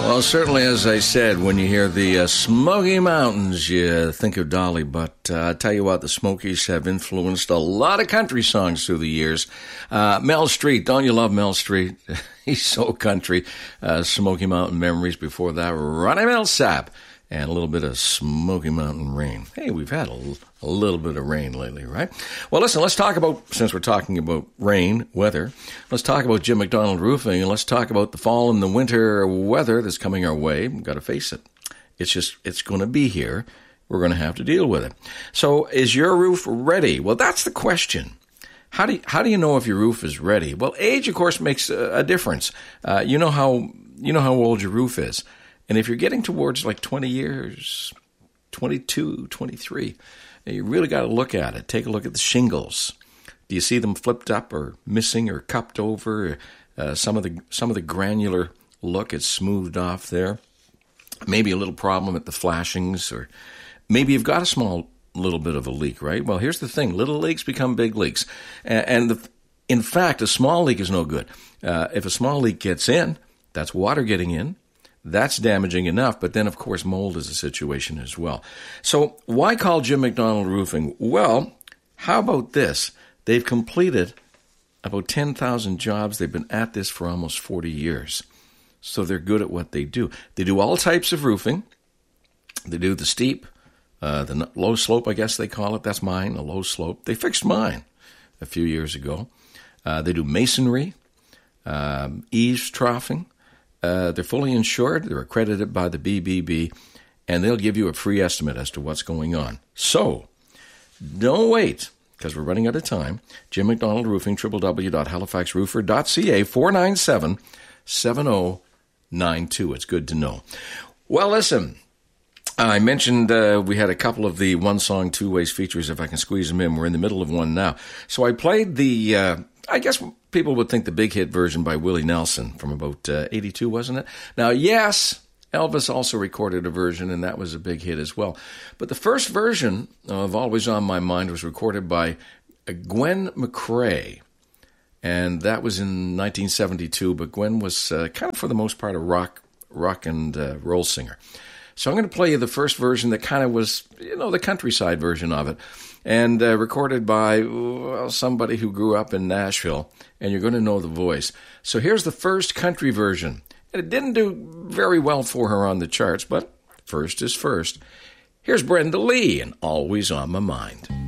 Well, certainly, as I said, when you hear the Smoky Mountains, you think of Dolly. But I tell you what, the Smokies have influenced a lot of country songs through the years. Mel Street, don't you love Mel Street? He's so country. Smoky Mountain Memories before that, Ronnie Milsap, and a little bit of Smoky Mountain Rain. Hey, we've had a little bit of rain lately, right? Well, listen, let's talk about, since we're talking about rain, weather, let's talk about Jim McDonald Roofing, and let's talk about the fall and the winter weather that's coming our way. We've got to face it. It's going to be here. We're going to have to deal with it. So is your roof ready? Well, that's the question. How do you know if your roof is ready? Well, age, of course, makes a difference. You know how old your roof is. And if you're getting towards like 20 years, 22, 23, you really got to look at it. Take a look at the shingles. Do you see them flipped up or missing or cupped over? Some of the granular look, it's smoothed off there. Maybe a little problem at the flashings, or maybe you've got a small little bit of a leak, right? Well, here's the thing. Little leaks become big leaks. In fact, a small leak is no good. If a small leak gets in, that's water getting in. That's damaging enough, but then, of course, mold is a situation as well. So why call Jim McDonald Roofing? Well, how about this? They've completed about 10,000 jobs. They've been at this for almost 40 years. So they're good at what they do. They do all types of roofing. They do the steep, the low slope, I guess they call it. That's mine, a low slope. They fixed mine a few years ago. They do masonry, eaves troughing. They're fully insured, they're accredited by the BBB, and they'll give you a free estimate as to what's going on. So, don't wait, because we're running out of time. Jim McDonald Roofing, www.halifaxroofer.ca, 497-7092. It's good to know. Well, listen, I mentioned we had a couple of the One Song, Two Ways features, if I can squeeze them in. We're in the middle of one now. So I played the, I guess people would think the big hit version by Willie Nelson from about 82, wasn't it? Now, yes, Elvis also recorded a version, and that was a big hit as well. But the first version of Always on My Mind was recorded by Gwen McCrae, and that was in 1972. But Gwen was kind of, for the most part, a rock and roll singer. So I'm going to play you the first version that kind of was, the countryside version of it, and recorded by somebody who grew up in Nashville, and you're going to know the voice. So here's the first country version. And it didn't do very well for her on the charts, but first is first. Here's Brenda Lee, and Always on My Mind.